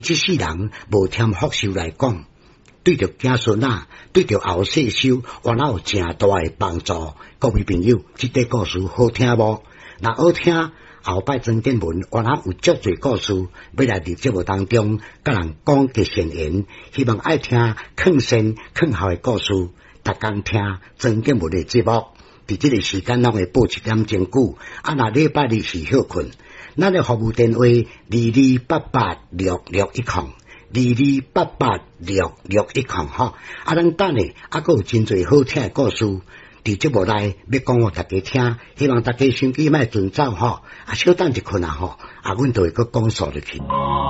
这世人无添福寿来讲，对着子孙啊，对着后世修，原来有正大的帮助。各位朋友，这个故事好听无？若好听，后摆曾建文原来有足侪故事要来伫节目当中，甲人讲给善言。希望爱听更新更好的故事，逐工听曾建文的节目。伫这个时间，咱会播1点钟久。若礼拜日是休困，咱的服务电话22886610。22886610吼，咱等下还有真侪好听的故事，伫节目内要讲互大家听，希望大家手机莫准走吼，小等一困吼，阮就会搁讲述入去。